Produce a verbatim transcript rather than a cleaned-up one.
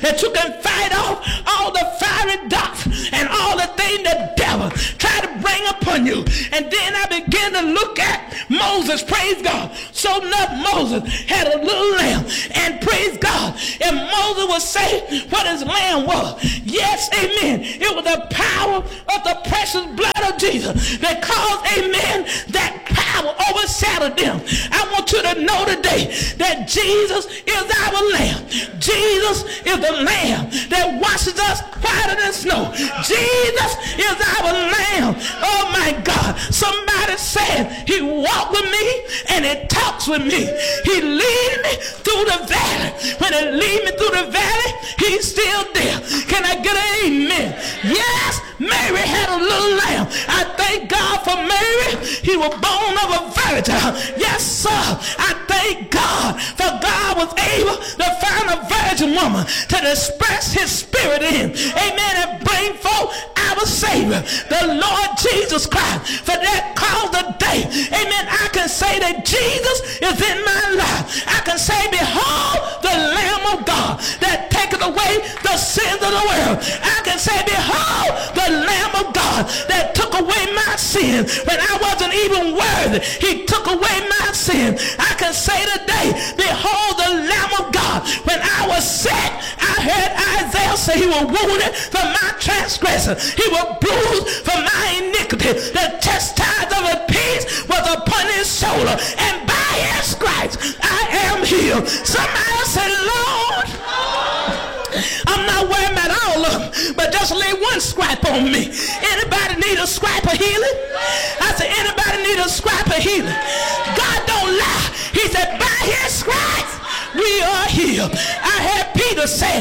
that you can fight off all the fiery darts and all the things the devil try to bring upon you. And then I began to look at Moses, praise God. So enough Moses had a little lamb, and praise God, and Moses would say what his lamb was. Yes, amen. It was the power of the precious blood of Jesus that caused, amen, that power overshadowed them. I want you to know today that Jesus is our lamb. Jesus is the lamb that washes us whiter than snow. Jesus is our lamb. Oh my God. Somebody said he walked with me and he talks with me. He leads me through the valley. When he leads me through the valley, he's still there. Can I get an amen? Yes, Mary had a little lamb. I thank God for Mary. He was born of a virgin. Yes, sir. I thank God for God was able to find a virgin woman to express his spirit in. Amen. And bring forth our Savior, the Lord Jesus Christ. For that cause the day, amen, I can say that Jesus is in my life. I can say, behold, the Lamb of God that taketh away the sins of the world. I can say, behold, the Lamb of God that took away my sin when I wasn't even worthy. He took away my sin. I can say today, behold, the Lamb of God. When I was sick, I heard Isaiah say he was wounded for my transgression. He was bruised for my iniquity. The chastisement of his peace was upon his shoulder, and by his stripes I am healed. Somebody say, Lord, I'm not worried about all of them, but just lay one stripe on me. Anybody need a stripe of healing? I said, anybody need a stripe of healing? God don't lie. He said, by his stripes we are healed. I